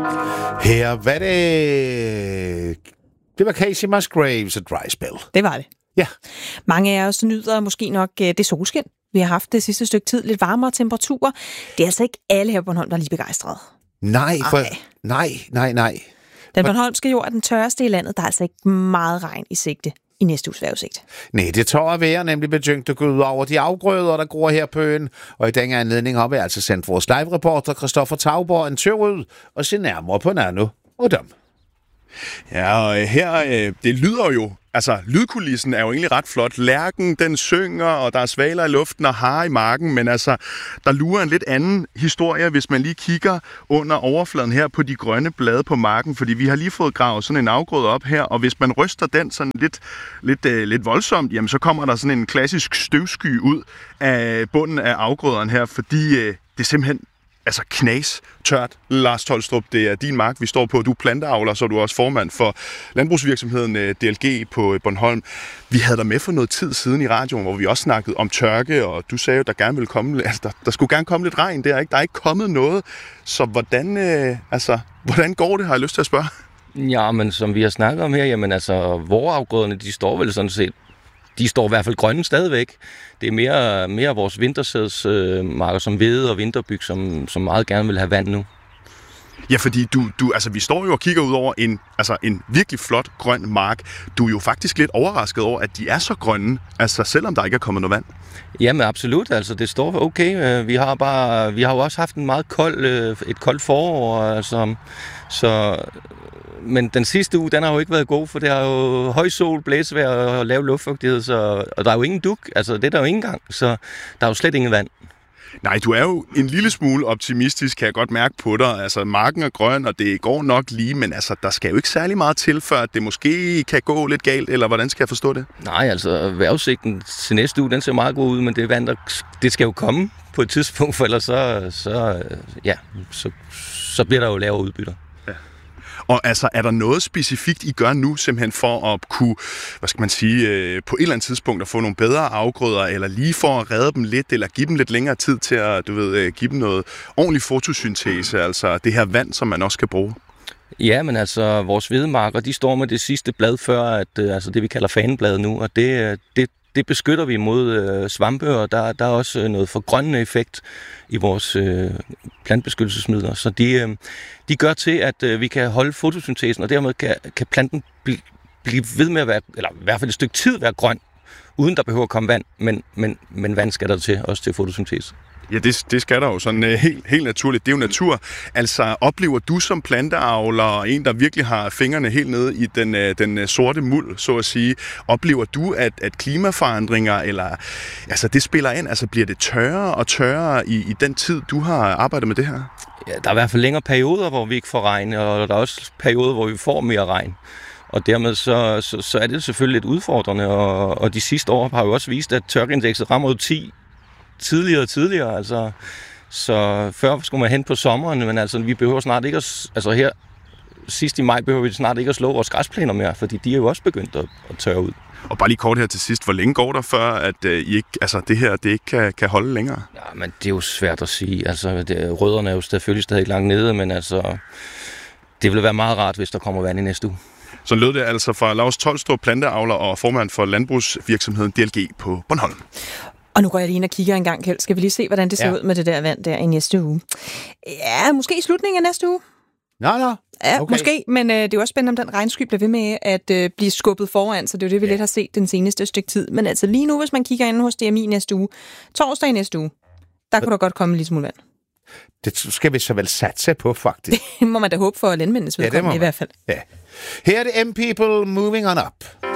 Her var det var Casey Musgraves og Dry Spell. Det var det. Ja. Mange af os nyder måske nok det solskin. Vi har haft det sidste stykke tid lidt varmere temperaturer. Det er altså ikke alle her på Bornholm, der er lige begejstrede. Nej. Den bornholmske jord er den tørreste i landet. Der er altså ikke meget regn i sigte i næste uges vejrudsigt. Nej, det tør at være nemlig begyndt at gå ud over de afgrøder, der gror her på øen. Og i denne anledning har vi altså sendt vores live-reporter Christoffer Tauborg en tur ud og se nærmere på Nano og dem. Ja, og her, det lyder jo, altså lydkulissen er jo egentlig ret flot. Lærken, den synger, og der er svaler i luften og harer i marken, men altså, der lurer en lidt anden historie, hvis man lige kigger under overfladen her på de grønne blade på marken, fordi vi har lige fået gravet sådan en afgrøde op her, og hvis man ryster den sådan lidt voldsomt, jamen så kommer der sådan en klassisk støvsky ud af bunden af afgrøderen her, fordi det er simpelthen altså knas tørt. Lars Tolstrup, det er din mark, vi står på. Du er planteavler, så er du også formand for landbrugsvirksomheden DLG på Bornholm. Vi havde dig med for noget tid siden i radioen, hvor vi også snakkede om tørke, og du sagde jo, der gerne ville komme, altså der skulle gerne komme lidt regn der, ikke? Der er ikke kommet noget. Så hvordan går det, har jeg lyst til at spørge? Ja, men som vi har snakket om her, jamen altså, vorafgrøderne, de står vel sådan set, de står i hvert fald grønne stadigvæk. Det er mere vores vintersædsmarker som hvede og vinterbyg, som meget gerne vil have vand nu. Ja, fordi altså, vi står jo og kigger ud over en virkelig flot grøn mark. Du er jo faktisk lidt overrasket over, at de er så grønne, altså selvom der ikke er kommet noget vand. Jamen absolut, altså det står okay. Vi har jo også haft en meget koldt forår, altså, men den sidste uge, den har jo ikke været god, for det har jo høj sol, blæsevejr og lav luftfugtighed, og der er jo ingen dug, altså det er der jo ikke engang, så der er jo slet ingen vand. Nej, du er jo en lille smule optimistisk, kan jeg godt mærke på dig. Altså, marken er grøn, og det går nok lige, men altså, der skal jo ikke særlig meget til, før det måske kan gå lidt galt, eller hvordan skal jeg forstå det? Nej, altså, vejrudsigten til næste uge, den ser meget god ud, men det vand, det skal jo komme på et tidspunkt, for ellers så bliver der jo lavere udbytter. Og altså, er der noget specifikt, I gør nu, simpelthen for at kunne, på et eller andet tidspunkt at få nogle bedre afgrøder, eller lige for at redde dem lidt, eller give dem lidt længere tid til at, give dem noget ordentlig fotosyntese, altså det her vand, som man også kan bruge? Ja, men altså, vores hvedemarker, de står med det sidste blad før, altså det vi kalder fanebladet nu, og det beskytter vi mod svampe, og der er også noget forgrønnende effekt i vores plantbeskyttelsesmidler. Så de gør til, at vi kan holde fotosyntesen, og dermed kan planten blive ved med at være, eller i hvert fald et stykke tid være grøn, uden der behøver at komme vand, men vand skal der til, også til fotosyntese. Ja, det skal der jo sådan helt naturligt. Det er jo natur. Altså, oplever du som planteavler og en, der virkelig har fingrene helt nede i den sorte muld, så at sige, oplever du, at klimaforandringer, eller altså det spiller ind? Altså, bliver det tørrere og tørrere i den tid, du har arbejdet med det her? Ja, der er i hvert fald længere perioder, hvor vi ikke får regn, og der er også perioder, hvor vi får mere regn. Og dermed så er det selvfølgelig lidt udfordrende, og de sidste år har jo også vist, at tørkeindekset rammer 10 tidligere, altså, så før skulle man hen på sommeren, men altså, vi behøver snart ikke altså her sidst i maj behøver vi snart ikke at slå vores græsplæner mere, fordi de er jo også begyndt at tørre ud. Og bare lige kort her til sidst, hvor længe går der før, at det her ikke kan holde længere? Ja, men det er jo svært at sige, altså rødderne er jo selvfølgelig stadig langt nede, men altså, det ville være meget rart, hvis der kommer vand i næste uge. Så lød det altså fra Lars Tolstrup, planteavler og formand for landbrugsvirksomheden DLG på Bornholm. Og nu går jeg lige ind og kigger en gang, Kjeld. Skal vi lige se, hvordan det ser ud med det der vand der i næste uge? Ja, måske i slutningen af næste uge. Nå. Ja, Okay. måske, men det er jo også spændende, om den regnsky bliver ved med at blive skubbet foran, så det er jo det, vi lidt har set den seneste stykke tid. Men altså lige nu, hvis man kigger ind hos DMI næste uge, torsdag næste uge, der kunne der godt komme en lille smule vand. Det skal vi så vel satse på, faktisk. Det må man da håbe for landmændenes vedkommende i hvert fald. Ja. Her er det M-People Moving On Up.